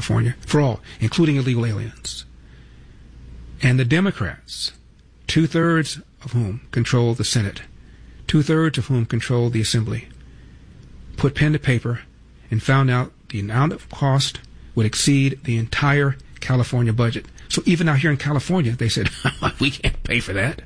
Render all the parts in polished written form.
California for all, including illegal aliens. And the Democrats, 2/3 of whom control the Senate, 2/3 of whom control the Assembly, put pen to paper and found out the amount of cost would exceed the entire California budget. So even out here in California, they said, we can't pay for that.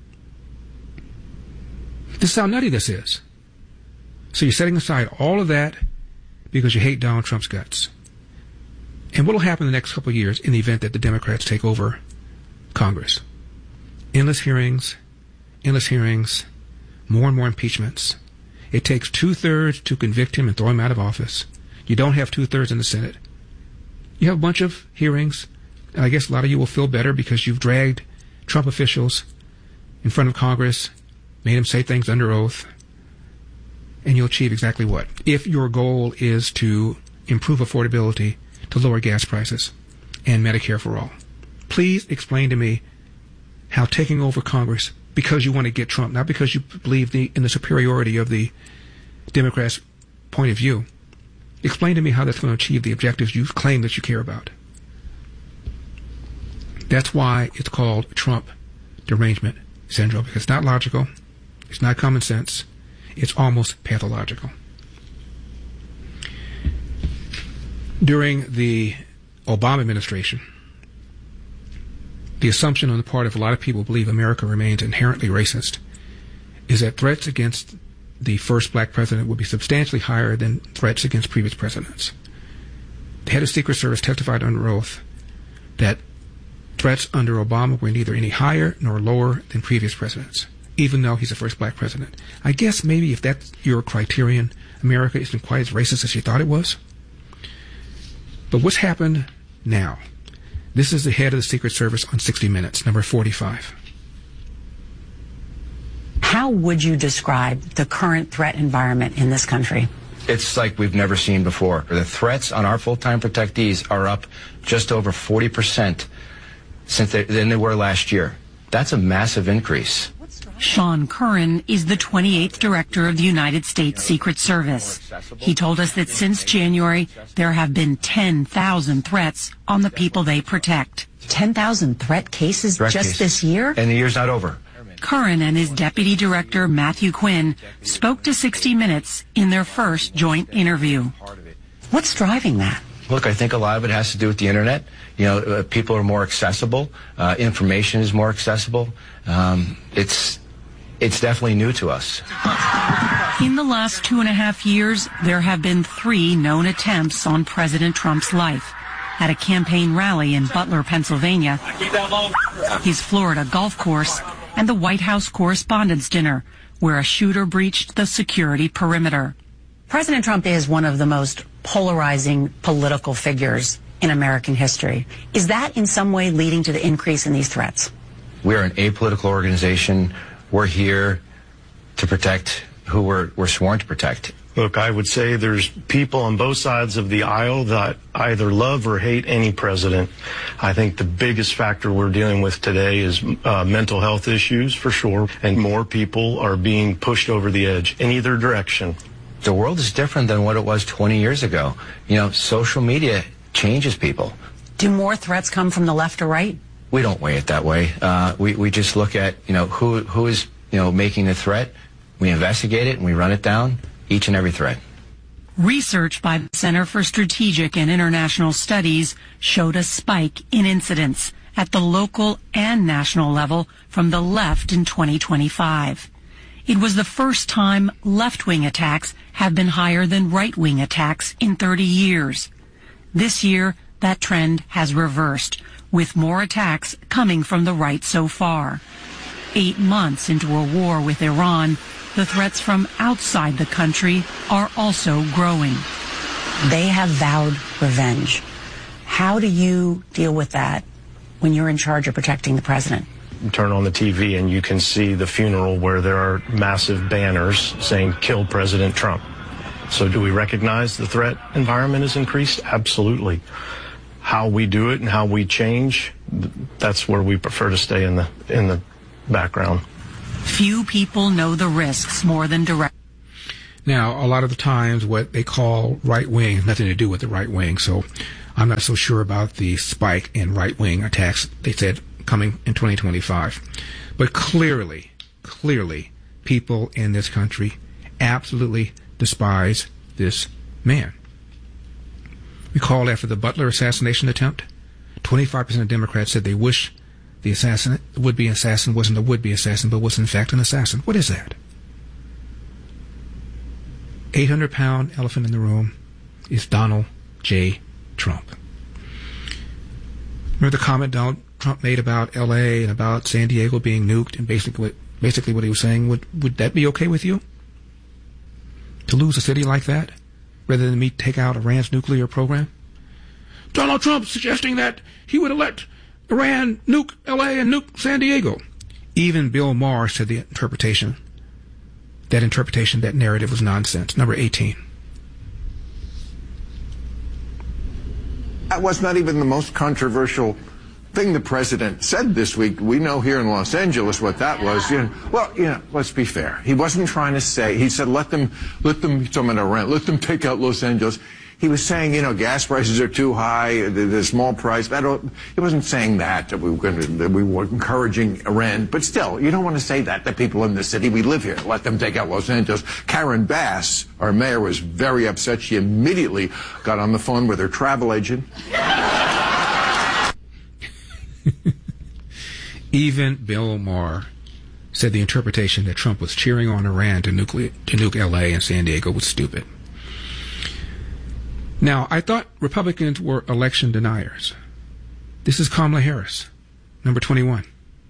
This is how nutty this is. So you're setting aside all of that because you hate Donald Trump's guts. And what will happen in the next couple of years in the event that the Democrats take over Congress? Endless hearings, more and more impeachments. It takes 2/3 to convict him and throw him out of office. You don't have 2/3 in the Senate. You have a bunch of hearings, and I guess a lot of you will feel better because you've dragged Trump officials in front of Congress, made them say things under oath, and you'll achieve exactly what? If your goal is to improve affordability, to lower gas prices, and Medicare for all. Please explain to me how taking over Congress, because you want to get Trump, not because you believe in the superiority of the Democrats' point of view, explain to me how that's going to achieve the objectives you claim that you care about. That's why it's called Trump derangement syndrome, because it's not logical, it's not common sense, it's almost pathological. During the Obama administration, the assumption on the part of a lot of people who believe America remains inherently racist is that threats against the first black president would be substantially higher than threats against previous presidents. The head of Secret Service testified under oath that threats under Obama were neither any higher nor lower than previous presidents, even though he's the first black president. I guess maybe if that's your criterion, America isn't quite as racist as you thought it was. But what's happened now? This is the head of the Secret Service on 60 Minutes, number 45. How would you describe the current threat environment in this country? It's like we've never seen before. The threats on our full-time protectees are up just over 40% than they were last year. That's a massive increase. Sean Curran is the 28th Director of the United States Secret Service. He told us that since January, there have been 10,000 threats on the people they protect. 10,000 threat cases this year? And the year's not over. Curran and his Deputy Director, Matthew Quinn, spoke to 60 Minutes in their first joint interview. What's driving that? Look, I think a lot of it has to do with the internet. You know, people are more accessible. Information is more accessible. It's definitely new to us. In the last 2.5 years, there have been 3 known attempts on President Trump's life. At a campaign rally in Butler, Pennsylvania, his Florida golf course, and the White House Correspondents' Dinner, where a shooter breached the security perimeter. President Trump is one of the most polarizing political figures in American history. Is that in some way leading to the increase in these threats? We're an apolitical organization. We're here to protect who we're sworn to protect. Look, I would say there's people on both sides of the aisle that either love or hate any president. I think the biggest factor we're dealing with today is mental health issues, for sure, and more people are being pushed over the edge in either direction. The world is different than what it was 20 years ago. You know, social media changes people. Do more threats come from the left or right? We don't weigh it that way. We just look at, who is, making the threat. We investigate it and we run it down, each and every threat. Research by the Center for Strategic and International Studies showed a spike in incidents at the local and national level from the left in 2025. It was the first time left-wing attacks have been higher than right-wing attacks in 30 years. This year, that trend has reversed, with more attacks coming from the right so far. 8 months into a war with Iran, the threats from outside the country are also growing. They have vowed revenge. How do you deal with that when you're in charge of protecting the president? You turn on the TV and you can see the funeral where there are massive banners saying, "Kill President Trump." So do we recognize the threat environment has increased? Absolutely. How we do it and how we change, that's where we prefer to stay in the background. Few people know the risks more than direct. Now, a lot of the times what they call right wing has nothing to do with the right wing. So I'm not so sure about the spike in right-wing attacks, they said, coming in 2025. But clearly, people in this country absolutely despise this man. Recall after the Butler assassination attempt, 25% of Democrats said they wish the would-be assassin wasn't a would-be assassin, but was in fact an assassin. What is that? 800-pound elephant in the room is Donald J. Trump. Remember the comment Donald Trump made about L.A. and about San Diego being nuked, and basically what he was saying, would that be okay with you? To lose a city like that, rather than me take out Iran's nuclear program? Donald Trump suggesting that he would have let Iran nuke L.A. and nuke San Diego. Even Bill Maher said that narrative was nonsense. Number 18. That was not even the most controversial thing the president said this week. We know here in Los Angeles what that was. Let's be fair. He wasn't trying to say, he said, let them take out Los Angeles. He was saying, gas prices are too high, the small price. He wasn't saying that we were encouraging Iran. But still, you don't want to say that to people in the city. We live here. Let them take out Los Angeles. Karen Bass, our mayor, was very upset. She immediately got on the phone with her travel agent. Even Bill Maher said the interpretation that Trump was cheering on Iran to nuke L.A. and San Diego was stupid. Now, I thought Republicans were election deniers. This is Kamala Harris, number 21.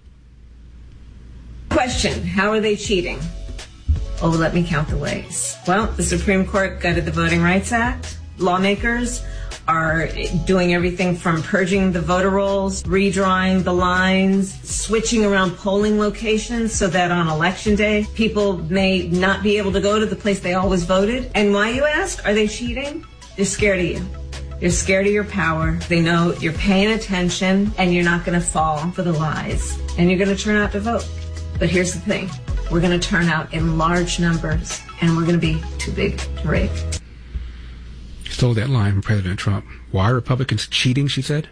Question, how are they cheating? Oh, let me count the ways. Well, the Supreme Court gutted the Voting Rights Act. Lawmakers are doing everything from purging the voter rolls, redrawing the lines, switching around polling locations so that on election day, people may not be able to go to the place they always voted. And why, you ask? Are they cheating? They're scared of you. They're scared of your power. They know you're paying attention and you're not going to fall for the lies. And you're going to turn out to vote. But here's the thing. We're going to turn out in large numbers and we're going to be too big to rake. Stole that line from President Trump. Why are Republicans cheating, she said?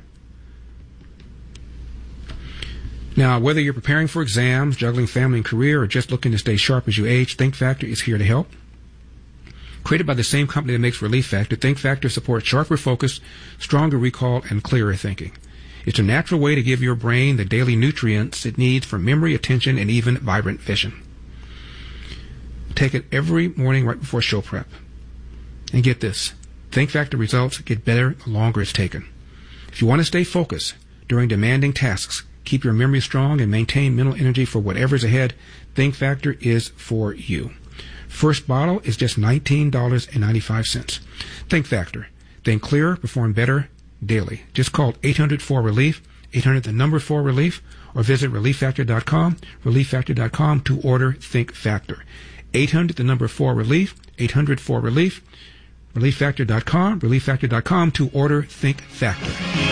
Now, whether you're preparing for exams, juggling family and career, or just looking to stay sharp as you age, Think Factor is here to help. Created by the same company that makes Relief Factor, Think Factor supports sharper focus, stronger recall, and clearer thinking. It's a natural way to give your brain the daily nutrients it needs for memory, attention, and even vibrant vision. Take it every morning right before show prep. And get this, Think Factor results get better the longer it's taken. If you want to stay focused during demanding tasks, keep your memory strong, and maintain mental energy for whatever's ahead, Think Factor is for you. First bottle is just $19.95. Think Factor. Think clearer, perform better daily. Just call 800-4RELIEF, 800-4RELIEF, or visit ReliefFactor.com, ReliefFactor.com to order Think Factor. 800-4RELIEF, 800-4RELIEF, ReliefFactor.com, ReliefFactor.com to order Think Factor.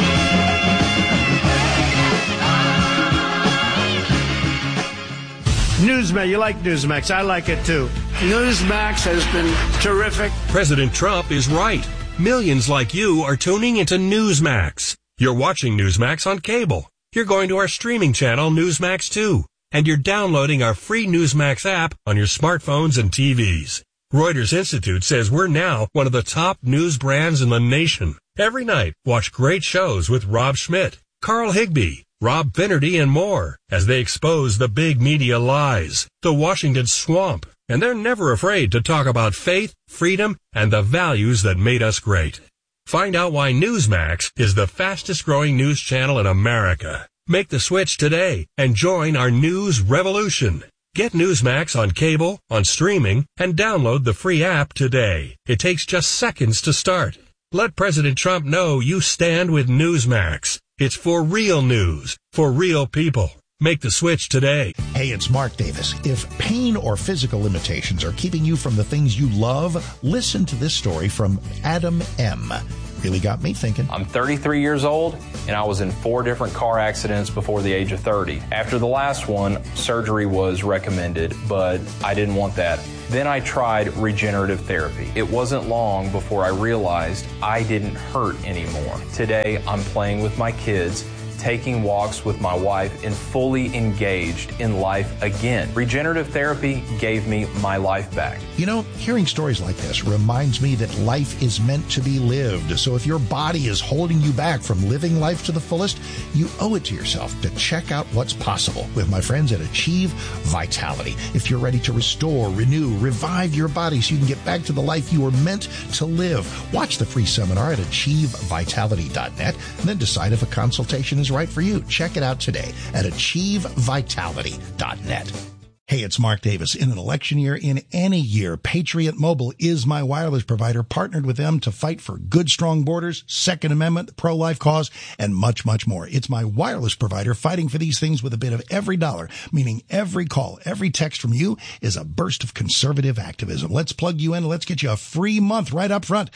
Newsmax, you like Newsmax. I like it too. Newsmax has been terrific. President Trump is right. Millions like you are tuning into Newsmax. You're watching Newsmax on cable. You're going to our streaming channel, Newsmax 2. And you're downloading our free Newsmax app on your smartphones and TVs. Reuters Institute says we're now one of the top news brands in the nation. Every night, watch great shows with Rob Schmidt, Carl Higbie, Rob Finnerty, and more as they expose the big media lies, the Washington swamp, and they're never afraid to talk about faith, freedom, and the values that made us great. Find out why Newsmax is the fastest growing news channel in America. Make the switch today and join our news revolution. Get Newsmax on cable, on streaming, and download the free app today. It takes just seconds to start. Let President Trump know you stand with Newsmax. It's for real news, for real people. Make the switch today. Hey, it's Mark Davis. If pain or physical limitations are keeping you from the things you love, listen to this story from Adam M. Really got me thinking. I'm 33 years old, and I was in 4 different car accidents before the age of 30. After the last one, surgery was recommended, but I didn't want that. Then I tried regenerative therapy. It wasn't long before I realized I didn't hurt anymore. Today, I'm playing with my kids, taking walks with my wife, and fully engaged in life again. Regenerative therapy gave me my life back. You know, hearing stories like this reminds me that life is meant to be lived. So if your body is holding you back from living life to the fullest, you owe it to yourself to check out what's possible with my friends at Achieve Vitality. If you're ready to restore, renew, revive your body so you can get back to the life you were meant to live, watch the free seminar at achievevitality.net and then decide if a consultation is right for you. Check it out today at achievevitality.net. Hey, it's Mark Davis. In an election year, in any year, Patriot Mobile is my wireless provider, partnered with them to fight for good, strong borders, Second Amendment, the pro-life cause, and much, much more. It's my wireless provider fighting for these things with a bit of every dollar, meaning every call, every text from you is a burst of conservative activism. Let's plug you in and let's get you a free month right up front.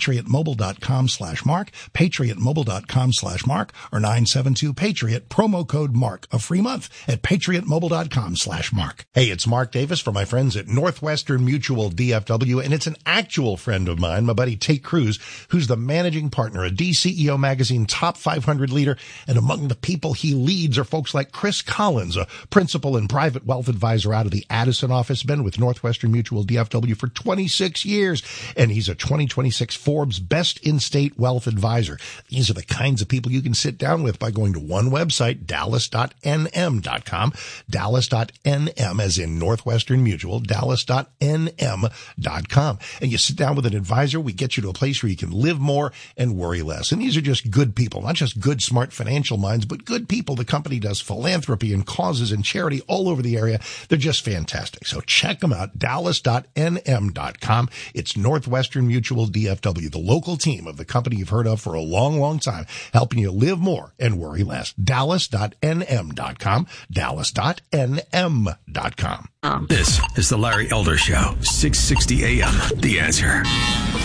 PatriotMobile.com/Mark, PatriotMobile.com/Mark, or 972-PATRIOT, promo code MARK, a free month at PatriotMobile.com/Mark. Hey, it's Mark Davis for my friends at Northwestern Mutual DFW, and it's an actual friend of mine, my buddy Tate Cruz, who's the managing partner, a DCEO Magazine Top 500 leader, and among the people he leads are folks like Chris Collins, a principal and private wealth advisor out of the Addison office, been with Northwestern Mutual DFW for 26 years, and he's a 2026 Forbes Best In-State Wealth Advisor. These are the kinds of people you can sit down with by going to one website, dallas.nm.com, dallas.nm as in Northwestern Mutual, dallas.nm.com. And you sit down with an advisor, we get you to a place where you can live more and worry less. And these are just good people, not just good, smart financial minds, but good people. The company does philanthropy and causes and charity all over the area. They're just fantastic. So check them out, dallas.nm.com. It's Northwestern Mutual DFW, the local team of the company you've heard of for a long, long time, helping you live more and worry less. dallas.nm.com, dallas.nm.com. This is the Larry Elder Show, 660 AM, The Answer.